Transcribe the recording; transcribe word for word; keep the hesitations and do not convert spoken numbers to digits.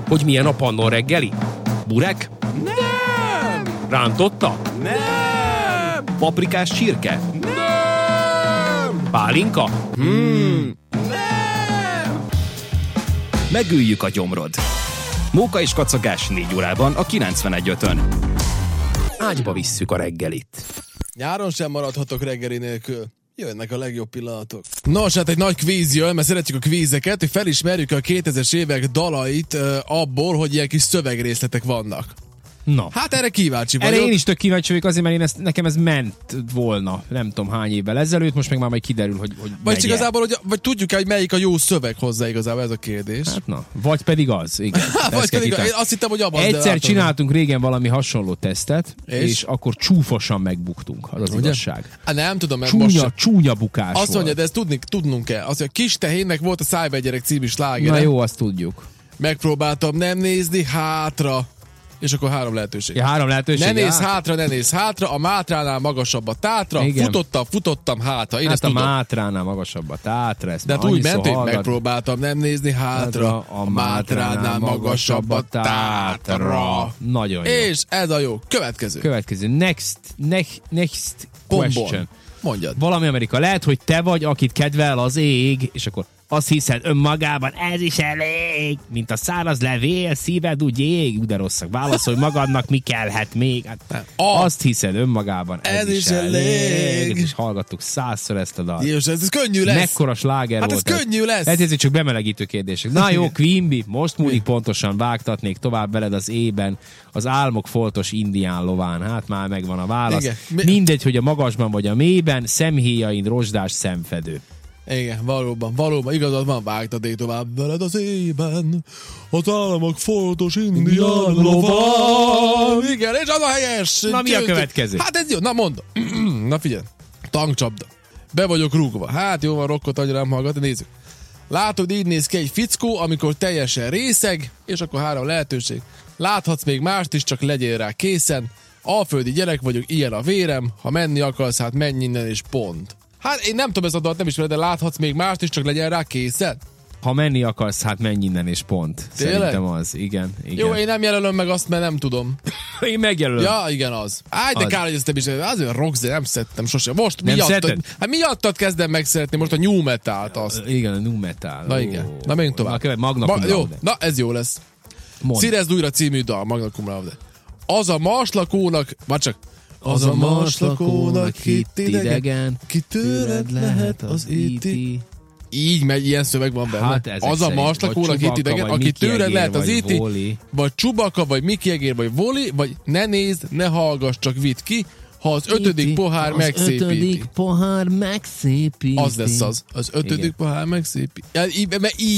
Hogy milyen a Pannon reggeli? Burek? Nem! Rántotta? Nem! Paprikás csirke? Nem! Pálinka? Hmm. Nem! Megüljük a gyomrod. Móka és kacagás négy órában a kilencvenegy ötön. Ágyba visszük a reggelit. Nyáron sem maradhatok reggeli nélkül. Jönnek a legjobb pillanatok. Nos, hát egy nagy kvíz jön, mert szeretjük a kvízeket, hogy felismerjük a kétezres évek dalait uh, abból, hogy ilyen kis szövegrészletek vannak. Na. Hát erre kíváncsi vagyok. Erre én is tök kíváncsi vagyok, azért, mert én ezt, nekem ez ment volna, nem tudom hány évvel ezelőtt, most meg már majd kiderül, hogy, hogy Vagy megye. igazából, hogy, vagy tudjuk-e, hogy melyik a jó szöveg hozzá igazából, ez a kérdés. Hát na, vagy pedig az, igen. Vagy pedig, én azt hittem, hogy abban. Egyszer csináltunk régen valami hasonló tesztet, és, és? akkor csúfosan megbuktunk, az az Ugye? igazság. Hát nem tudom, mert Csúnya, most sem. csúnya bukás Azt volt. mondja, de ezt tudni, tudnunk kell. Azt, hogy a Kis tehénnek volt a Szájbegyerek című slágere. Na jó, azt tudjuk. Megpróbáltam nem nézni hátra. És akkor három lehetőség. Ja, három lehetőség. Ne nézz hát, hátra, ne nézz hátra, a Mátránál magasabb a Tátra, Igen. futottam, futottam hátra. Én hát ezt a tudom. Mátránál magasabb a Tátra, ezt De már hát úgy annyiszor ment, hogy hallgat- megpróbáltam nem nézni hátra, a Mátránál magasabb a Tátra. Nagyon jó. És ez a jó. Következő. Következő. Next, next, next Pombon. question. Mondjad. Valami Amerika. Lehet, hogy te vagy, akit kedvel az ég, és akkor azt hiszed önmagában, ez is elég, mint a száraz levél, szíved úgy ég, de rosszak. Válaszolj magadnak, mi kellhet még. Hát, A. azt hiszed önmagában, ez, Ez is is elég. elég. És hallgattuk százszor ezt a dalt. Jézus, ez, ez könnyű lesz. Mekkora sláger Hát ez volt. könnyű lesz. Ez, ez csak bemelegítő kérdések. Na jó, Quimby, most múlik pontosan, vágtatnék tovább veled az ében, az álmok foltos indián lován. Hát már megvan a válasz. Igen. Mi- Mindegy, hogy a magasban vagy a mélyben, szemhéjain rozsdás szemfedő. Igen, valóban, valóban, igazad van, vágtadék tovább veled az éjben, az államok foltos indián lován. Igen, és az a helyes. Na, mi a következő? Hát ez jó, na mondom. Na figyelj, tankcsapda. Be vagyok rúgva. Hát jó van, rokkot annyira nem hallgatni, nézzük. Látod, így néz ki egy fickó, amikor teljesen részeg, és akkor három lehetőség. Láthatsz még mást is, csak legyél rá készen. Alföldi gyerek vagyok, ilyen a vérem, ha menni akarsz, hát menj innen és pont. Hát én nem tudom ezt a dalt, nem ismered, de láthatsz még mást is, csak legyen rá készen. Ha menni akarsz, hát menj innen és pont. Tényleg? Szerintem az, igen. igen. Jó, én nem jelölöm meg azt, mert nem tudom. én megjelölöm. Ja, igen, az. Áj, de Az. kár, hogy ezt nem is. Azért a rockzé nem szerettem sosem. Most Nem miattad, szereted? hát miattad kezdem megszeretni most a new metalt azt. Igen, a nu metal. Na Ó. igen. Na menjünk tovább. Na, követ, Magna Ma, cum jó, laude. na ez jó lesz. Mondd. Szírezd újra című dal, Magna cum laude. Az a marslakónak, vagy csak az a marslakónak hitt idegen, ki tőled lehet az íti. Így megy, ilyen szöveg van benne. Hát ezek az a szerint. marslakónak Vagy hitt Chewbacca, idegen, vagy aki Mickey tőled Egér, lehet az vagy íti, Wall-E. vagy Chewbacca, vagy Mickey Egér, vagy Wall-E, vagy ne nézd, ne hallgass, csak vidd ki, ha az ötödik pohár az megszépíti. ötödik pohár megszépíti. Az lesz az. Az ötödik pohár megszépíti. Ja, í- mert így